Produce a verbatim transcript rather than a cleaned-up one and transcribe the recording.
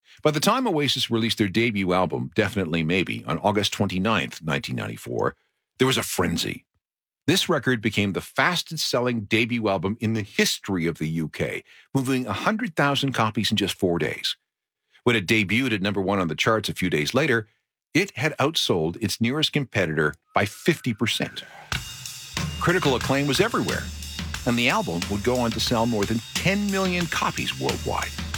By the time Oasis released their debut album, Definitely Maybe, on August twenty-ninth, nineteen ninety-four, there was a frenzy. This record became the fastest-selling debut album in the history of the U K, moving one hundred thousand copies in just four days. When it debuted at number one on the charts a few days later, it had outsold its nearest competitor by fifty percent. Critical acclaim was everywhere, and the album would go on to sell more than ten million copies worldwide.